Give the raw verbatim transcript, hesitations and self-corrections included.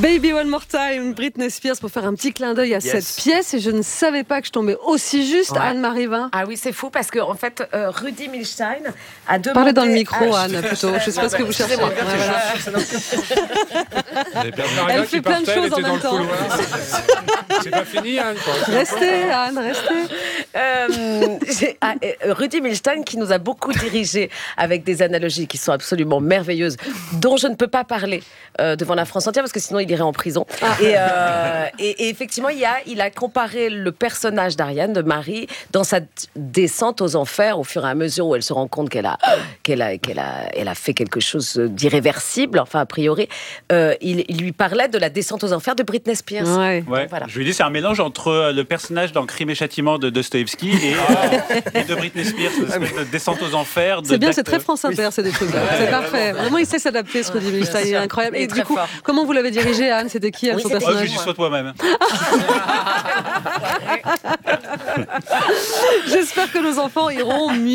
Baby One More Time, Britney Spears, pour faire un petit clin d'œil à yes. cette pièce. Et je ne savais pas que je tombais aussi juste, ouais. Anne-Marie Vin. Ah oui, c'est fou parce qu'en en fait, euh, Rudi Milstein a demandé... Parlez dans le micro, à... Anne, plutôt. Je ne sais pas ce que vous cherchez. Moi, elle fait plein de choses en même temps. C'est pas fini, Anne. Restez, Anne, restez. Euh, ah, Rudi Milstein qui nous a beaucoup dirigé avec des analogies qui sont absolument merveilleuses, dont je ne peux pas parler euh, devant la France entière parce que sinon il irait en prison. Ah. Et, euh, et, et effectivement, il, y a, il a comparé le personnage d'Ariane, de Marie, dans sa descente aux enfers au fur et à mesure où elle se rend compte qu'elle a, qu'elle a, qu'elle a, elle a fait quelque chose d'irréversible, enfin a priori. Euh, il, il lui parlait de la descente aux enfers de Britney Spears. Ouais. Ouais. Voilà. Je lui dis, c'est un mélange entre le personnage dans Crime et Châtiment de Dostoïevski et, oh. et de Britney Spears, une espèce de descente aux enfers. De c'est bien, c'est très France Inter, oui. C'est des trucs. Ouais, c'est parfait. Vraiment, il sait s'adapter, ce Rudi Milstein, il est incroyable. Et du coup, fort. Comment vous l'avez dirigé, Anne? C'était qui, elle, oui, son personnage? Oh, je lui dis, sois toi-même. J'espère que nos enfants iront mieux.